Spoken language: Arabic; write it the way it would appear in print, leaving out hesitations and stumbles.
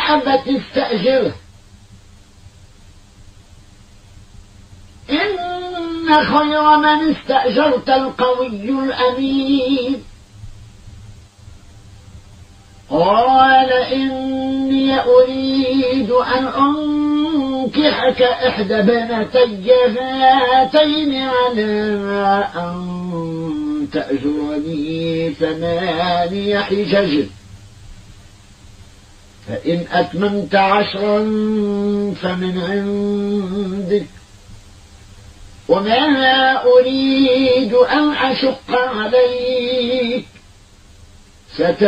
أبت استأجره إن خير من استأجرت القوي الأمين. قال إني أريد أن أنكحك إحدى بنتي هاتين على أن تأجرني 8 حجج، فإن أتممت 10 فمن عندك، وما أريد أن أشق عليك.